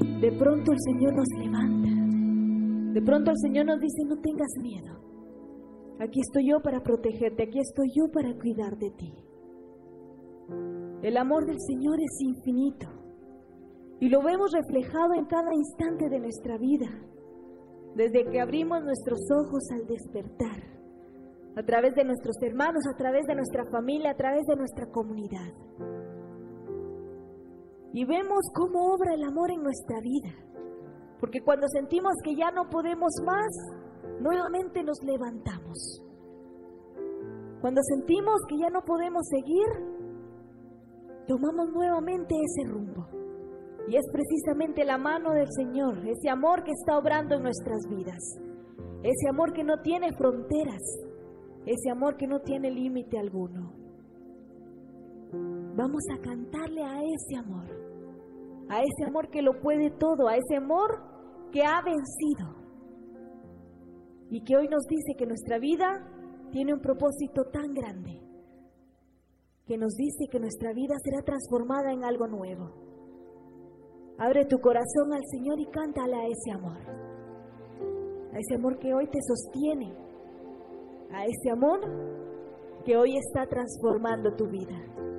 De pronto el Señor nos levanta. De pronto el Señor nos dice: no tengas miedo. Aquí estoy yo para protegerte, aquí estoy yo para cuidar de ti. El amor del Señor es infinito y lo vemos reflejado en cada instante de nuestra vida, desde que abrimos nuestros ojos al despertar, a través de nuestros hermanos, a través de nuestra familia, a través de nuestra comunidad. Y vemos cómo obra el amor en nuestra vida, porque cuando sentimos que ya no podemos más, nuevamente nos levantamos. Cuando sentimos que ya no podemos seguir, tomamos nuevamente ese rumbo. Y es precisamente la mano del Señor, ese amor que está obrando en nuestras vidas, ese amor que no tiene fronteras, ese amor que no tiene límite alguno. Vamos a cantarle a ese amor que lo puede todo, a ese amor que ha vencido y que hoy nos dice que nuestra vida tiene un propósito tan grande, que nos dice que nuestra vida será transformada en algo nuevo. Abre tu corazón al Señor y cántale a ese amor que hoy te sostiene, a ese amor que hoy está transformando tu vida.